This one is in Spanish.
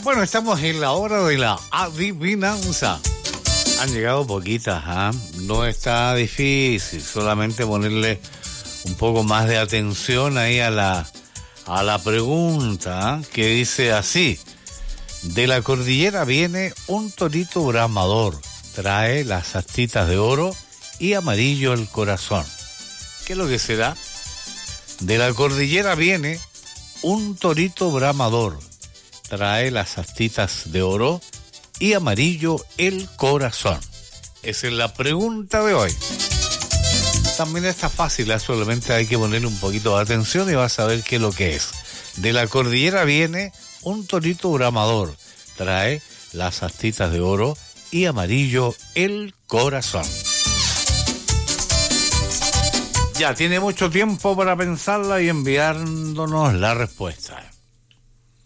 Bueno, estamos en la hora de la adivinanza. Han llegado poquitas, ¿ah? No está difícil, solamente ponerle un poco más de atención ahí a la pregunta, ¿ah? Que dice así: de la cordillera viene un torito bramador, trae las astitas de oro y amarillo el corazón. ¿Qué es lo que será? De la cordillera viene un torito bramador, trae las astitas de oro y amarillo el corazón. Esa es la pregunta de hoy. También está fácil, solamente hay que ponerle un poquito de atención y vas a ver qué es lo que es. De la cordillera viene un torito bramador, trae las astitas de oro y amarillo el corazón. Ya tiene mucho tiempo para pensarla y enviándonos la respuesta.